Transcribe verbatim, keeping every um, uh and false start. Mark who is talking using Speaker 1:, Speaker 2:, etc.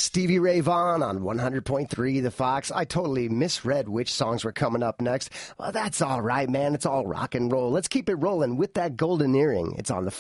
Speaker 1: Stevie Ray Vaughan on one hundred point three The Fox. I totally misread which songs were coming up next. Well, that's all right, man. It's all rock and roll. Let's keep it rolling with that golden earring. It's on the